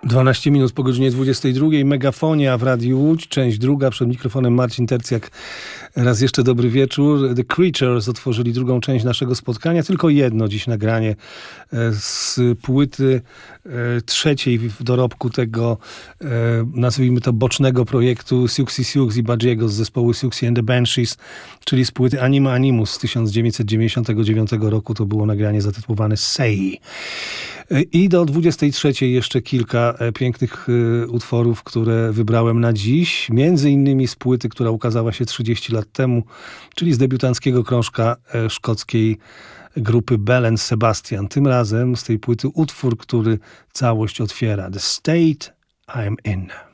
12 minut po godzinie 22. Megafonia w Radiu Łódź, część druga. Przed mikrofonem Marcin Tercjak. Raz jeszcze dobry wieczór. The Creatures otworzyli drugą część naszego spotkania. Tylko jedno dziś nagranie z płyty trzeciej w dorobku tego, nazwijmy to, bocznego projektu Siouxsie Sioux i Badgiego z zespołu Siouxsie and the Banshees, czyli z płyty Anima Animus z 1999 roku. To było nagranie zatytułowane Say. I do 23 jeszcze kilka pięknych utworów, które wybrałem na dziś. Między innymi z płyty, która ukazała się 30 lat temu, czyli z debiutanckiego krążka szkockiej grupy Belle and Sebastian. Tym razem z tej płyty utwór, który całość otwiera. The State I'm In.